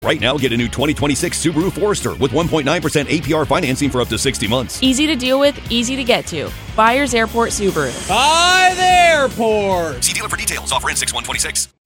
Right now, get a new 2026 Subaru Forester with 1.9% APR financing for up to 60 months. Easy to deal with, easy to get to. Buyers Airport Subaru. By the airport. See dealer for details. Offer ends 6/126.